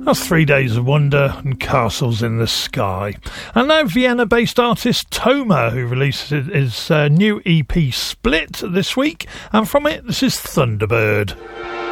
That's 3 Days of Wonder and Castles in the Sky. And now Vienna-based artist Toma, who releases his new EP Split this week, and from it, this is Thunderbird.